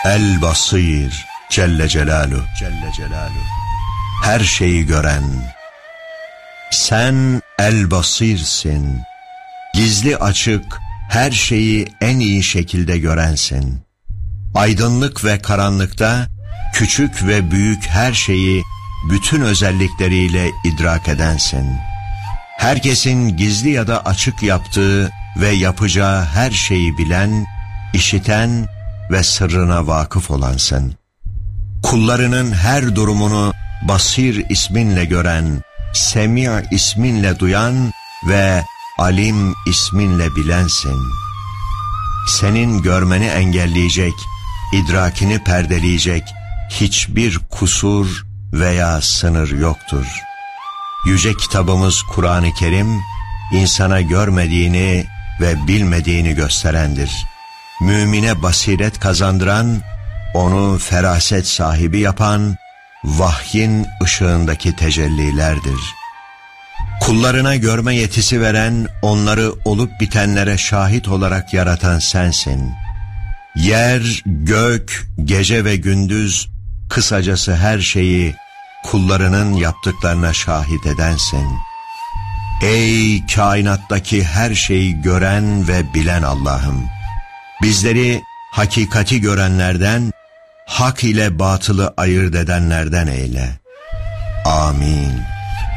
El-Basir Celle Celaluhu. Her şeyi gören. Sen El-Basir'sin. Gizli açık her şeyi en iyi şekilde görensin. Aydınlık ve karanlıkta küçük ve büyük her şeyi bütün özellikleriyle idrak edensin. Herkesin gizli ya da açık yaptığı ve yapacağı her şeyi bilen, işiten ve sırrına vakıf olansın. Kullarının her durumunu Basir isminle gören, Semi' isminle duyan ve Alim isminle bilensin. Senin görmeni engelleyecek, idrakini perdeleyecek hiçbir kusur veya sınır yoktur. Yüce kitabımız Kur'an-ı Kerim, insana görmediğini ve bilmediğini gösterendir. Mümine basiret kazandıran, onu feraset sahibi yapan, vahyin ışığındaki tecellilerdir. Kullarına görme yetisi veren, onları olup bitenlere şahit olarak yaratan sensin. Yer, gök, gece ve gündüz, kısacası her şeyi kullarının yaptıklarına şahit edensin. Ey kainattaki her şeyi gören ve bilen Allah'ım! Bizleri hakikati görenlerden, hak ile batılı ayırt edenlerden eyle. Amin.